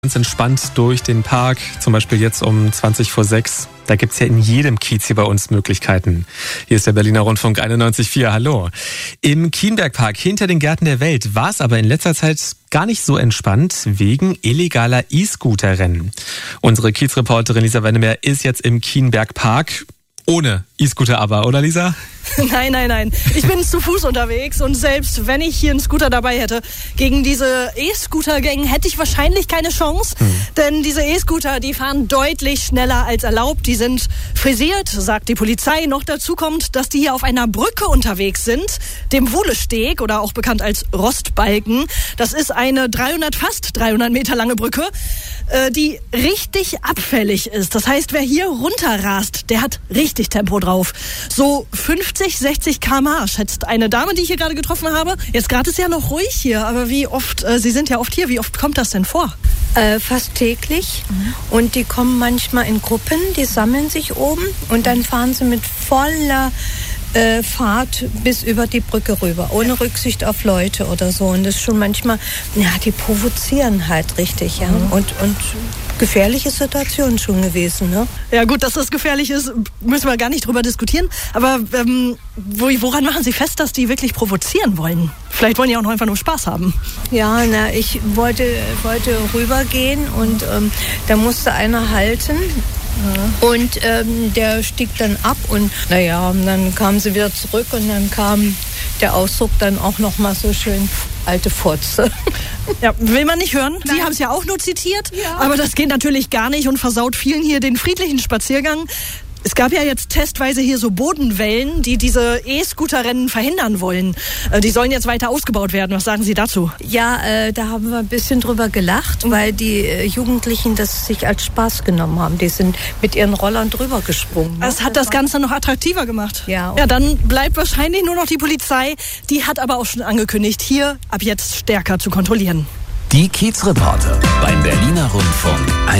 Ganz entspannt durch den Park, zum Beispiel jetzt um 6:20. Da gibt's ja in jedem Kiez hier bei uns Möglichkeiten. Hier ist der Berliner Rundfunk 91.4. Hallo. Im Kienbergpark hinter den Gärten der Welt war es aber in letzter Zeit gar nicht so entspannt wegen illegaler E-Scooter-Rennen. Unsere Kiezreporterin Lisa Wennemer ist jetzt im Kienbergpark. Ohne E-Scooter aber, oder Lisa? Nein. Ich bin zu Fuß unterwegs und selbst wenn ich hier einen Scooter dabei hätte, gegen diese E-Scooter-Gang hätte ich wahrscheinlich keine Chance. Denn diese E-Scooter, die fahren deutlich schneller als erlaubt. Die sind frisiert, sagt die Polizei. Noch dazu kommt, dass die hier auf einer Brücke unterwegs sind, dem Wuhlesteg oder auch bekannt als Rostbalken. Das ist eine fast 300 Meter lange Brücke, die richtig abfällig ist. Das heißt, wer hier runterrast, der hat richtig Tempo drauf. So 50, 60 km/h, schätzt eine Dame, die ich hier gerade getroffen habe. Jetzt gerade ist ja noch ruhig hier, aber wie oft, Sie sind ja oft hier, wie oft kommt das denn vor? Fast täglich. Und die kommen manchmal in Gruppen, die sammeln sich oben und dann fahren sie mit voller Fahrt bis über die Brücke rüber, ohne Rücksicht auf Leute oder so. Und das ist schon manchmal, die provozieren halt richtig, ja. Und gefährliche Situation schon gewesen, ne? Ja gut, dass das gefährlich ist, müssen wir gar nicht drüber diskutieren. Aber woran machen Sie fest, dass die wirklich provozieren wollen? Vielleicht wollen die auch noch einfach nur Spaß haben. Ja, ich wollte rübergehen und da musste einer halten. Und der stieg dann ab und dann kamen sie wieder zurück und dann kam der Ausdruck dann auch noch mal so schön alte Fotze. Ja, will man nicht hören. Sie haben es ja auch nur zitiert, aber das geht natürlich gar nicht und versaut vielen hier den friedlichen Spaziergang. Es gab ja jetzt testweise hier so Bodenwellen, die diese E-Scooter-Rennen verhindern wollen. Die sollen jetzt weiter ausgebaut werden. Was sagen Sie dazu? Ja, da haben wir ein bisschen drüber gelacht, weil die Jugendlichen das sich als Spaß genommen haben. Die sind mit ihren Rollern drüber gesprungen. Das hat das Ganze noch attraktiver gemacht. Ja, dann bleibt wahrscheinlich nur noch die Polizei. Die hat aber auch schon angekündigt, hier ab jetzt stärker zu kontrollieren. Die Kiezreporter beim Berliner Rundfunk.